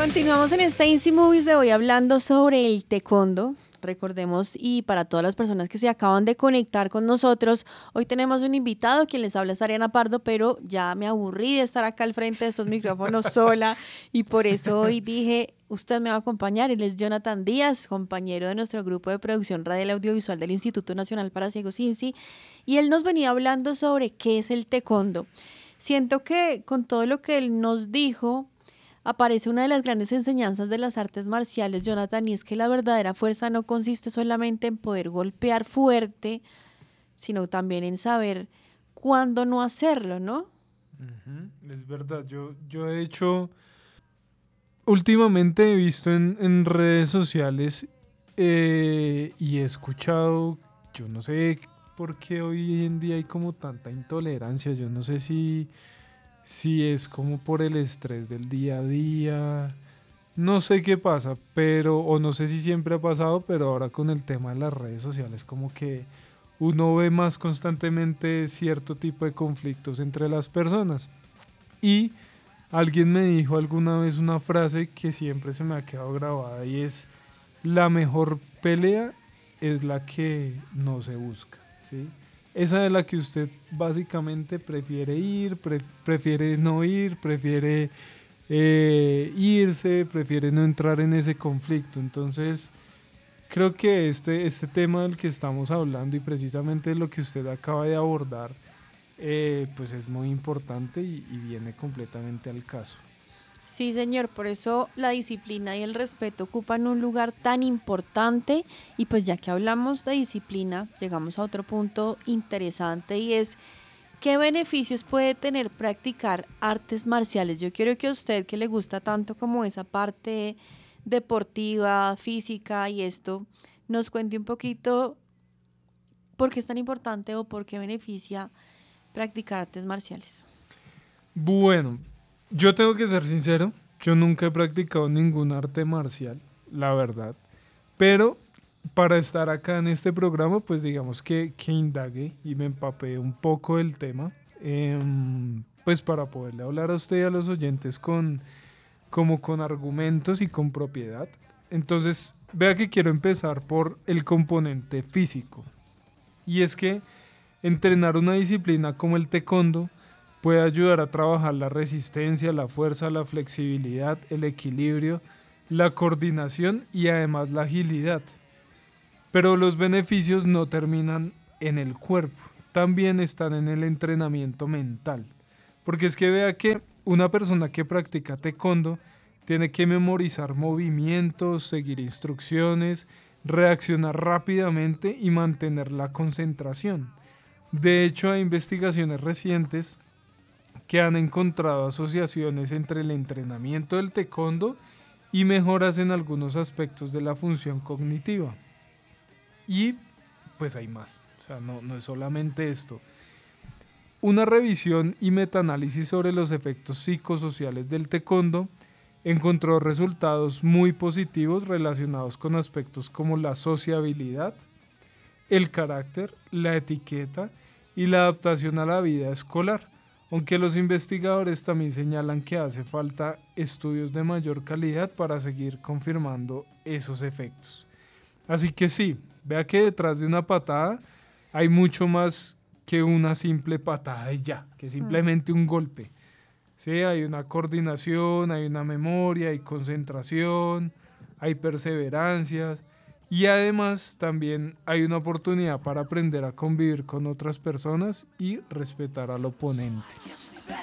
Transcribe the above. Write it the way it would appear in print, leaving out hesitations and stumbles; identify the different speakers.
Speaker 1: Continuamos en este Easy Movies de hoy hablando sobre el taekwondo. Recordemos, y para todas las personas que se acaban de conectar con nosotros, hoy tenemos un invitado, quien les habla es Ariana Pardo, pero ya me aburrí de estar acá al frente de estos micrófonos sola, y por eso hoy dije, usted me va a acompañar. Él es Jonathan Díaz, compañero de nuestro grupo de producción radial audiovisual del Instituto Nacional para Ciegos INSI, y él nos venía hablando sobre qué es el taekwondo. Siento que con todo lo que él nos dijo, aparece una de las grandes enseñanzas de las artes marciales, Jonathan, y es que la verdadera fuerza no consiste solamente en poder golpear fuerte, sino también en saber cuándo no hacerlo, ¿no?
Speaker 2: Es verdad, yo de hecho últimamente he visto en redes sociales y he escuchado, yo no sé por qué hoy en día hay como tanta intolerancia, yo no sé si es como por el estrés del día a día, no sé qué pasa, pero, o no sé si siempre ha pasado, pero ahora con el tema de las redes sociales como que uno ve más constantemente cierto tipo de conflictos entre las personas. Y alguien me dijo alguna vez una frase que siempre se me ha quedado grabada y es: la mejor pelea es la que no se busca, ¿sí? Esa es la que usted básicamente prefiere ir, prefiere no ir, prefiere irse, prefiere no entrar en ese conflicto. Entonces, creo que este tema del que estamos hablando y precisamente lo que usted acaba de abordar, pues es muy importante y viene completamente al caso.
Speaker 1: Sí, señor, por eso la disciplina y el respeto ocupan un lugar tan importante, y pues ya que hablamos de disciplina, llegamos a otro punto interesante, y es ¿qué beneficios puede tener practicar artes marciales? Yo quiero que a usted, que le gusta tanto como esa parte deportiva, física y esto, nos cuente un poquito por qué es tan importante o por qué beneficia practicar artes marciales.
Speaker 2: Bueno, yo tengo que ser sincero, yo nunca he practicado ningún arte marcial, la verdad, pero para estar acá en este programa, pues digamos que indagué y me empapé un poco del tema, pues para poderle hablar a usted y a los oyentes como con argumentos y con propiedad. Entonces, vea que quiero empezar por el componente físico. Y es que entrenar una disciplina como el taekwondo puede ayudar a trabajar la resistencia, la fuerza, la flexibilidad, el equilibrio, la coordinación y además la agilidad. Pero los beneficios no terminan en el cuerpo, también están en el entrenamiento mental. Porque es que vea que una persona que practica taekwondo tiene que memorizar movimientos, seguir instrucciones, reaccionar rápidamente y mantener la concentración. De hecho, hay investigaciones recientes que han encontrado asociaciones entre el entrenamiento del taekwondo y mejoras en algunos aspectos de la función cognitiva. Y pues hay más, o sea, no es solamente esto. Una revisión y metaanálisis sobre los efectos psicosociales del taekwondo encontró resultados muy positivos relacionados con aspectos como la sociabilidad, el carácter, la etiqueta y la adaptación a la vida escolar, aunque los investigadores también señalan que hace falta estudios de mayor calidad para seguir confirmando esos efectos. Así que sí, vea que detrás de una patada hay mucho más que una simple patada y ya, que simplemente un golpe. Sí, hay una coordinación, hay una memoria, hay concentración, hay perseverancia y además también hay una oportunidad para aprender a convivir con otras personas y respetar al oponente.